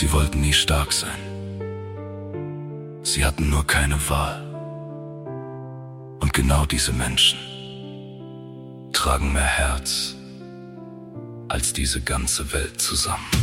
Sie wollten nie stark sein. Sie hatten nur keine Wahl. Und genau diese Menschen tragen mehr Herz als diese ganze Welt zusammen.